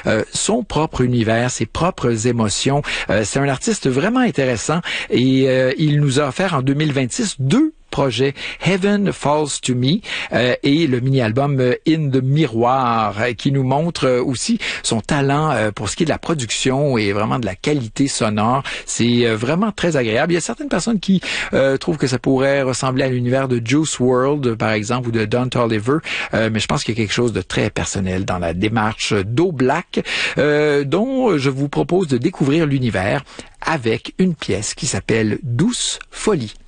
son propre univers, ses propres émotions. C'est un artiste vraiment intéressant et il nous a offert en 2026 deux projet Heaven Falls to Me et le mini-album In the Miroir qui nous montre aussi son talent pour ce qui est de la production et vraiment de la qualité sonore. C'est vraiment très agréable. Il y a certaines personnes qui trouvent que ça pourrait ressembler à l'univers de Juice WRLD, par exemple, ou de Don Toliver, mais je pense qu'il y a quelque chose de très personnel dans la démarche d'O-Black, dont je vous propose de découvrir l'univers avec une pièce qui s'appelle Douce Folie.